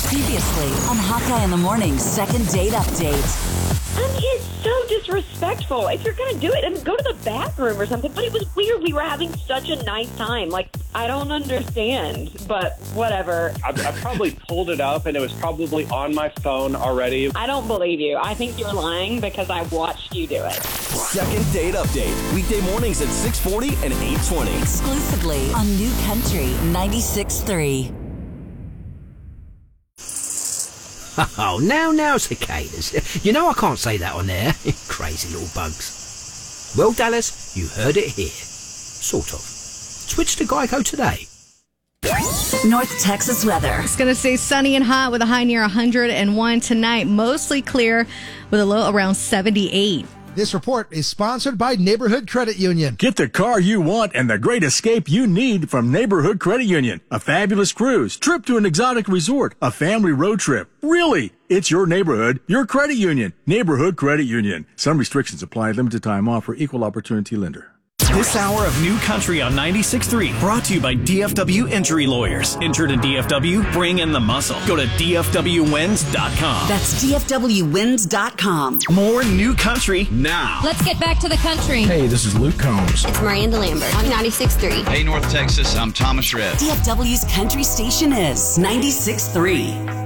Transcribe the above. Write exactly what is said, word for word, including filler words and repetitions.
Previously on Hawkeye in the Morning's second date update. I mean, it's so disrespectful. If you're going to do it, I mean, go to the bathroom or something. But it was weird. We were having such a nice time. Like, I don't understand, but whatever. I, I probably pulled it up, and it was probably on my phone already. I don't believe you. I think you're lying because I watched you do it. Second date update. Weekday mornings at six forty and eight twenty. Exclusively on New Country ninety-six point three. Oh, now, now, cicadas. You know I can't say that on there. Crazy little bugs. Well, Dallas, you heard it here. Sort of. Switch to Geico today. North Texas weather. It's going to stay sunny and hot with a high near one hundred one tonight. Mostly clear with a low around seventy-eight. This report is sponsored by Neighborhood Credit Union. Get the car you want and the great escape you need from Neighborhood Credit Union. A fabulous cruise, trip to an exotic resort, a family road trip. Really, it's your neighborhood, your credit union. Neighborhood Credit Union. Some restrictions apply. Limited time offer. Equal opportunity lender. This hour of New Country on ninety-six point three brought to you by D F W Injury Lawyers. Injured in D F W? Bring in the muscle. Go to D F W wins dot com. That's D F W wins dot com. More New Country now. Let's get back to the country. Hey, this is Luke Combs. It's Miranda Lambert on ninety-six point three. Hey, North Texas, I'm Thomas Rhett. D F W's country station is ninety-six point three.